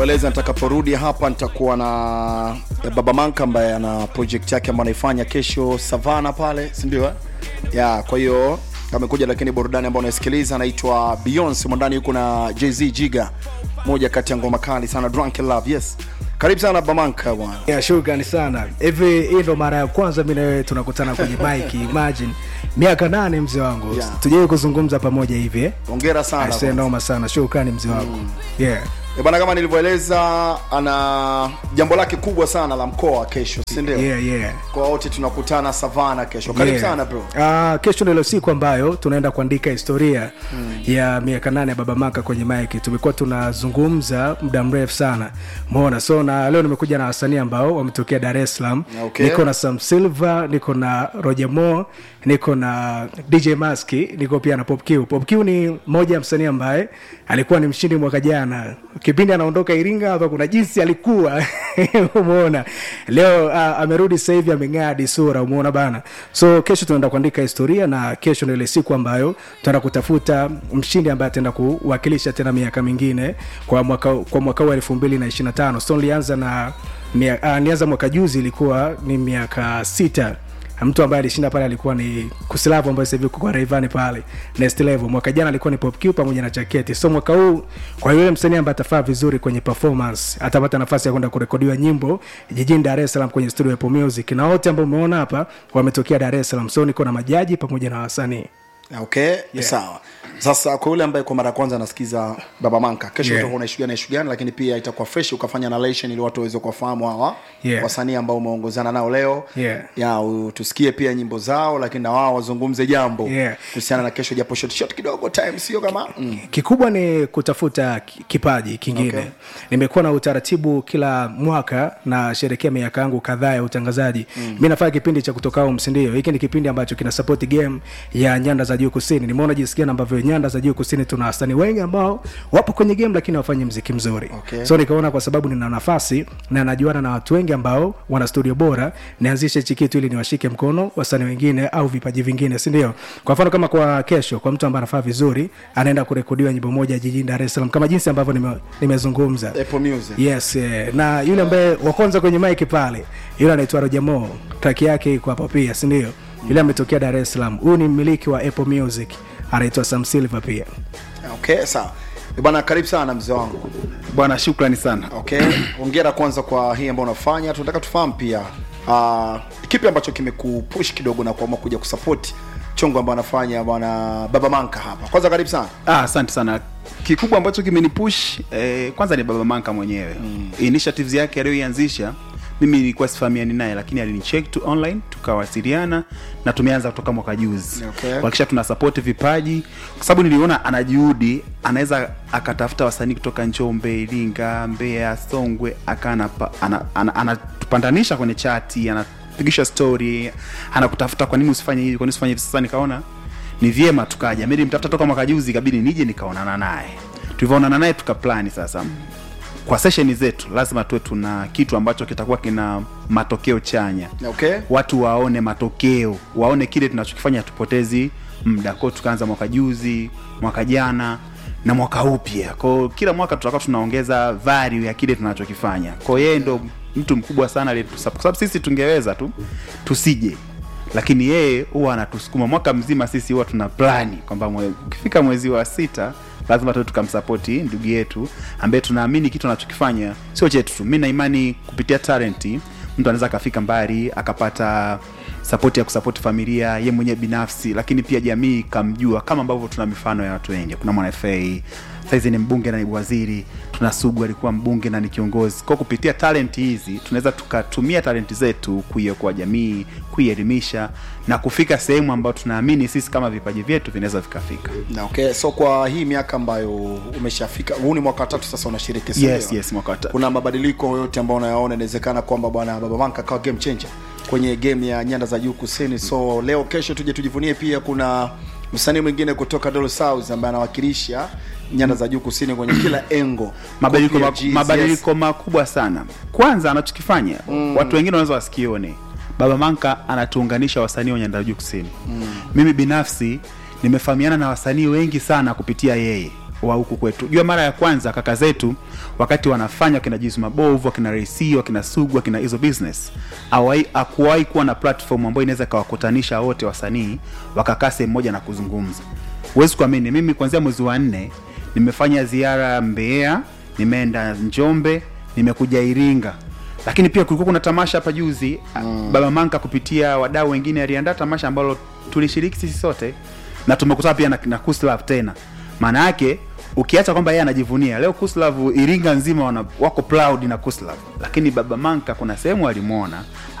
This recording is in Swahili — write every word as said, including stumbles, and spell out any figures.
Eleza nitakaporudi hapa nitakuwa na Baba Manka ambaye ana project yake ambayo anaifanya kesho Savana pale, si ndio eh? Ya, kwa hiyo amekuja, lakini burudani ambayo unasikiliza anaitwa Beyonce, mwandani yuko na Jay-Z Jiga, moja kati ya ngoma kali sana, Drunk in Love. Yes. Karibu sana Baba Manka bwana. Yeah, shukrani sana. Hivi hii ndo mara ya kwanza mimi na wewe tunakutana kwenye bike. Imagine miaka nane mzee wangu. Yeah. Tujaye kuzungumza pamoja hivi eh. Hongera sana. Asante noma sana. Shukrani mzee wangu. Mm. Yeah. E bana, kama nilivyoeleza ana jambo lake kubwa sana la mkoa kesho, si ndio? Yeah, yeah. Kwa wote tunakutana Savana kesho. Karibu yeah. sana bro. Ah, uh, kesho ndio siku ambayo tunaenda kuandika historia hmm. ya miaka nane ya Baba Manka kwenye mic. Tumekuwa tunazungumza muda mrefu sana. Umeona? So na leo nimekuja na wasanii ambao wametokea Dar es Salaam. Okay. Niko na Sam Silver, niko na Roger Moore, niko na D J Maski, niko pia na Pop Q. Pop Q ni mmoja msanii ambaye alikuwa ni mshindi mwaka jana. Kipindi anaondoka Iringa hapa kuna jinsi alikuwa. Umeona? Leo uh, amerudi sasa hivi ameng'aa sura, umeona bana. So kesho tunaenda kuandika historia, na kesho ndio ile siku ambayo tunaenda kutafuta mshindi ambaye ataenda kuwakilisha tena miaka mingine kwa mwaka kwa mwaka wa elfu mbili na ishirini na tano. So nilianza na uh, nianza mwaka juzi ilikuwa ni miaka sita. Mtu ambaye alishinda pale alikuwa ni Kusilavu ambaye sasa hivi kwa Rayvanny pale next level. Mwaka jana alikuwa ni Pop Q pamoja na Chaketi. So mwaka huu kwa yule msanii ambaye atafaa vizuri kwenye performance atapata nafasi ya kwenda kurekodiwa nyimbo jijini Dar es Salaam kwenye studio ya Apple Music, na wote ambao umeona hapa wametokea Dar es Salaam. So niko na majaji pamoja na wasanii. Okay, yeah. Sawa. Sasa kwa yule ambaye kwa mara kwanza anasikiza Baba Manka, kesho yeah. utakuwa unaishuhudia na ishu gani, lakini pia itakuwa fresh ukafanya narration ili watu waweze kufahamu hawa yeah. wasanii ambao umeongozana nao leo. Yeah. Ya tusikie pia nyimbo zao, lakini na wao wazungumze jambo yeah. kuhusiana na kesho, japo short short kidogo time sio kama mm. kikubwa ni kutafuta kipaji kingine. Okay. Nimekuwa na utaratibu kila mwaka na sherekea miaka yangu kadhaa ya utangazaji. Mm. Mimi nafanya kipindi cha kutoka huko Msindio. Hiki ni kipindi ambacho kina support game ya Nyanda za Juu Kusini. Nimeona jinsi ambavyo Nyanda za Juu Kusini tuna wasanii wengi ambao wapo kwenye game lakini wafanye muziki mzuri. Okay. So nikaona kwa sababu nina nafasi na najuana na watu wengi ambao wana studio bora, nianzishe hichi kitu ili niwashike mkono wasanii wengine au vipaji vingine, si ndio? Kwa mfano kama kwa kesho, kwa mtu ambaye anafaa vizuri, anaenda kurekodiwa nyimbo moja jijini Dar es Salaam kama jinsi ambavyo nime, nimezungumza. Apple Music. Yes, eh, na yule ambaye wa kwanza kwenye mic pale, yule anaitwa Roger Moore. Track yake iko hapa pia, si ndio? Yule ametokea Dar es Salaam. Huyu ni mmiliki wa Apple Music. Anaitwa Sam Silver pia. Okay, sawa. Bwana karibu sana mzee wangu. Bwana shukrani sana. Okay. Hongera kwanza kwa hii ambayo unafanya. Tunataka tufahamu pia uh, kipi ambacho kimekupush kidogo na kuamua kuja kusupport chongo ambayo anafanya bwana Baba Manka hapa. Kwanza karibu sana. Ah, asante sana. Kikubwa ambacho kimenipush eh, kwanza ni Baba Manka mwenyewe. Mm. Initiatives yake aliyoianzisha mimi nilikuwa sifahamiani naye, lakini alinicheck tu online, tukawasiliana na tumeanza kutoka mwaka juzi. Okay. Wakisha tuna support vipaji kwa sababu niliona ana juhudi, anaweza akatafuta wasanii kutoka Njombe, Iringa, Mbeya, Songwe, akana anatupandanisha ana, ana kwenye chati, anapigisha story, anakutafuta kwa nini usifanye hivi, kwa nini usifanye hivi. Sasa nikaona ni vyema tukaja. Mimi nilimtafuta toka mwaka juzi, ikabidi nije nikaonana naye. Tulivyoonana naye tukaplan sasa kwa session zetu lazima tuwe tuna kitu ambacho kitakuwa kina matokeo chanya. Okay. Watu waone matokeo, waone kile tunachokifanya, tupotezi muda. Kwa tukaanza mwaka juzi, mwaka jana na mwaka upya. Kwa kila mwaka tutakuwa tunaongeza value ya kile tunachokifanya. Kwa yeye ndo mtu mkubwa sana aliyetusapoti. Kwa sababu sisi tungeweza tu tusije, lakini yeye huwa anatusukuma mwaka mzima. Sisi huwa tuna plani kwamba ukifika mwezi wa sita lazima tu tukamsupport ndugu yetu ambaye tunaamini kitu anachokifanya sio chetu tu. Mimi na imani kupitia talent mtu anaweza kafika mbali akapata support ya kusupport familia yeye mwenyewe binafsi, lakini pia jamii kamjua, kama ambavyo tuna mifano ya watu wengi. Kuna Mwana F A saizi ni mbunge na naibu waziri, tuna Sugu alikuwa mbunge na ni kiongozi. Kwa kupitia talent hizi tunaweza tukatumia talent zetu kuiokoa jamii, kuielimisha na kufika sehemu ambayo tunaamini sisi kama vipaji vyetu vinaweza vikafika. Na okay, so kwa hii miaka ambayo umeshafika, huu ni mwaka tatu sasa unashiriki sasa. Yes, yes, mwaka tatu. Kuna mabadiliko yote ambayo unayaona inawezekana kwamba bwana Baba Manka kawa game changer kwenye game ya Nyanda za Juu Kusini? So leo kesho tuje tujivunie pia kuna msanii mwingine kutoka Dolo South ambaye anawakilisha Nyanda za Juu Kusini kwenye kila engo. Mabadiliko maku, mabadiliko makubwa sana. Kwanza anachokifanya mm. watu wengine wanaweza wasikione. Baba Manka anatuunganisha wasanii wa Nyanda za Juu Kusini. Mm. Mimi binafsi nimefahamiana na wasanii wengi sana kupitia yeye. wa huku kwetu. Jua mara ya kwanza kaka zetu wakati wanafanya kina Jisu Mabovu, wakina Resi, wakina Sugu, wakina hizo business, hawai akuwahi kuwa na platform ambayo inaweza kawakutanisha wote wasanii wakakaa sehemu moja na kuzungumza. Huwezi kuamini, mimi kuanzia mwezi wa nne nimefanya ziara Mbeya, nimeenda Njombe, nimekuja Iringa. Lakini pia kulikuwa kuna tamasha hapa juzi, mm. Baba Manka kupitia wadau wengine aliandaa tamasha ambalo tulishiriki sisi sote na tumekutana pia na, na Kuslav tena. Maana yake ukiacha kwamba yeye anajivunia leo Kuslav Iringa nzima wana, wako proud na Kuslav, lakini Baba Manka kuna sehemu alimuona